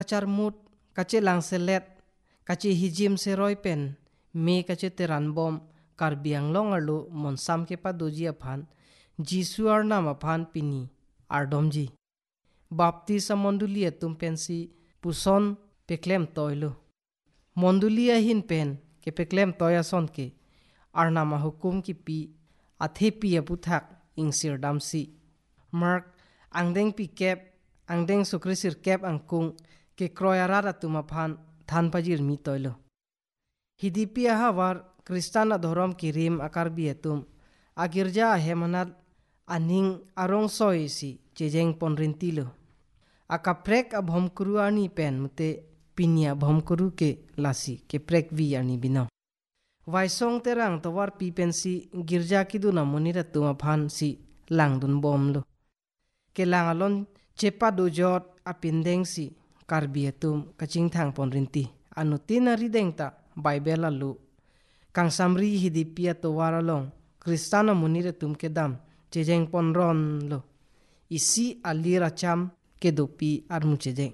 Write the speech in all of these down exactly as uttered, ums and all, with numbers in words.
charmut kache lang selet kache hijim seroi pen me kache teran bom karbiang long arlo monsam ke padoji aphan jisu ar nam aphan pini ardomji baptisa mondulia tumpensi puson peklem toilo mondulia hin pen ke peklem toya son ke arnama hukum ki pi athepi aputhak ingsir damsi mark angdeng pi kep angdeng sukrisir kep angkung ke kroyarara tumaphan than pajir mi toilo hidipia hawar kristana dhorom ki rim akar bietum agirja hemanat aning arong soi si chejeng ponrintilo akaprek abhomkuru ani pen mute pinia bhomkuru ke lasi ke prek vi ani bino waisong terang tawar pi pensi girja kiduna monira tuma phan si langdun bomlo ke langalon chepa dojot apindeng si karbietum kaching thang ponrinti anutina ridengta bible alu kang samri hidipia towaralong kristana monira tum kedam chejeng ponron lo isi alira cham kedopi armu chejeng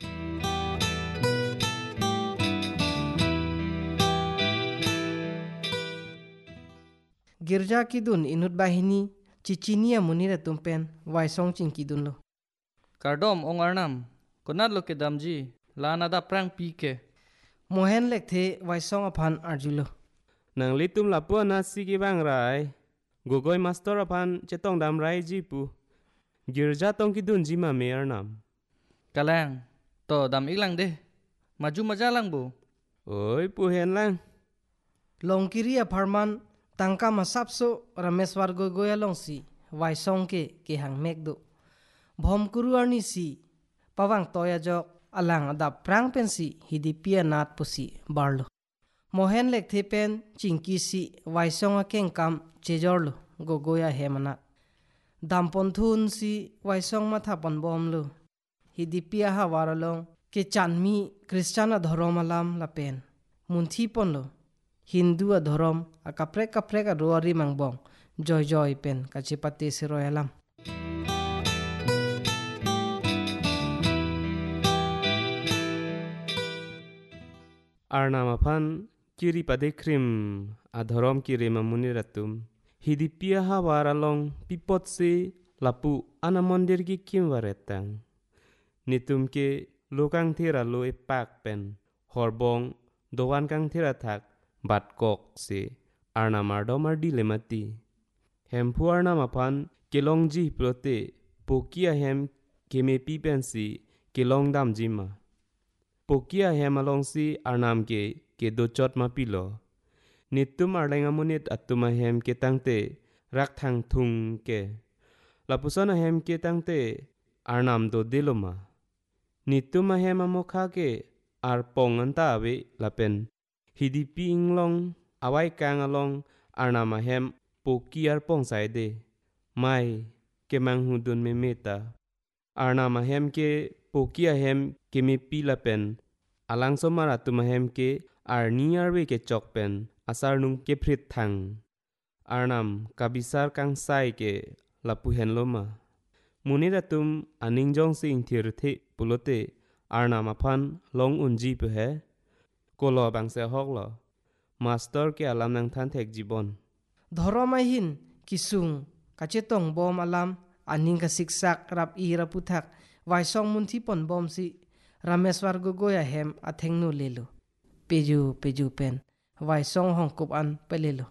girja kidun inut bahini chichinia munira tumpen waisong ching kidun lo kardom ong arnam konat lo kedamji lana da prang pike mohen lekthe waisong aphan arjulo nang litum lapua na sigi bang rai gogoi master aphan chetong dam rai jipu girja tong kidun jima me arnam kalang to dam iklang de maju majalang bu oi pu hen lang longkiri apharman tangka masapso rameswar gogoya longsi waisong ke ke hang mekdo bhomkuru arni si pawang toya jok alang ada prang pensi hidipia nat pusi barlo mohen lekthe pen chingki si waisong akeng kam chejorlo gogoya hemana dampon thun si waisong matha pon bomlo hidipia hawaralong ke chanmi kristana dhoromalam lapen munthi ponlo Hindu adhorom akaprek kaprek aruari mangbong joy joy pen kachipate siroyalam arnama phan kiri pade krim adhorom kiri mamuni ratum hidipia hawaralong pipot se lapu ana mondir ki kim waretang nitum ke lokang thera lo epak pen horbong dowan kang thera thak bat kok se arnamar domar dilemati hempu arnama phan kelong ji prote pokia hem keme pi pensi kelong dam jima pokia hem along si arnam ke ke do chot ma pilo nitum arlenga munit atuma hem ke tangte rak thang thung ke lapusana hem ke tangte arnam do diloma nituma hem amokha ke ar ponganta ave lapen hidipi inglong awai kang along arnama hem pokiar pong saide mai ke manghudun me meta arnama hem ke pokia hem ke me pilapen alang somara tuma hem ke arniar we ke chokpen asar nung ke phrit thang arnam kabisar kang sai ke lapu henloma muniratum aningjong sing thirthe pulote arnama phan long unji pe he kolo bangse hoklo master ke alam nang than thek jibon dhoromahin kisung kachetong bom alam aning ka siksak rap i raputhak waisong munthi pon bom si rameswar gogoya hem athengnu lelo peju peju pen waisong hongkup an pelelo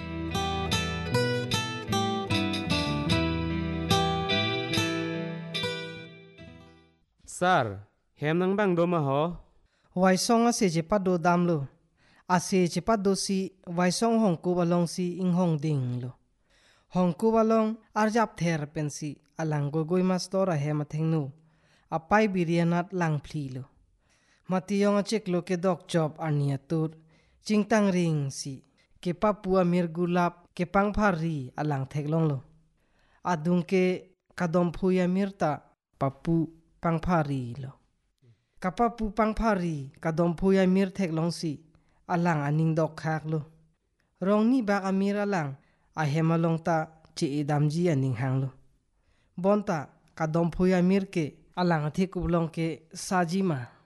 sar hem nang bang doma ho waisong ase je pado damlo ase je pado si waisong hongkup along si inghong ding lo hongkup along arjap ther pensi alang gogoi mastora hem athengnu apai birianat lang phlilo matiyong achek lo ke dok job arniatur chingtang ring si ke papua mirgulap ke pangphari alang theklong lo adung ke kadom phuya mirta papu pangphari lo kapapu pangphari kadom phuya mir theklong si alang aning dok khak lo rong ni bak amir alang a hemalong ta che damji aning hang lo bonta kadom phuya mir ke alang athi kublong ke sajima